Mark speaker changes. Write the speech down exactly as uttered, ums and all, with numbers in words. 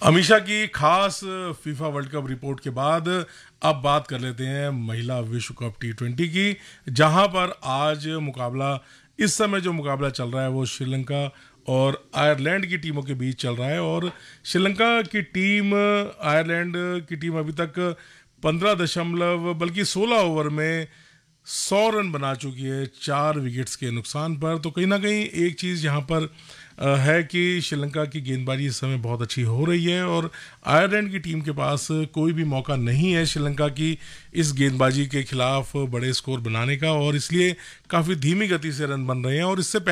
Speaker 1: अमीषा की खास FIFA world cup report के बाद अब बात कर लेते हैं महिला विश्व कप टी ट्वेंटी की, जहां पर आज मुकाबला इस समय जो मुकाबला चल रहा है वो श्रीलंका और आयरलैंड की टीमों के बीच चल रहा है। और श्रीलंका की टीम आयरलैंड की टीम अभी तक पंद्रह दशमलव बल्कि सोलह ओवर में सौ रन बना चुकी है चार विकेट्स के नुकसान पर। तो कहीं ना कहीं एक चीज़ यहाँ पर अ, है कि श्रीलंका की गेंदबाजी इस समय बहुत अच्छी हो रही है और आयरलैंड की टीम के पास कोई भी मौका नहीं है श्रीलंका की इस गेंदबाजी के खिलाफ बड़े स्कोर बनाने का, और इसलिए काफ़ी धीमी गति से रन बन रहे हैं। और इससे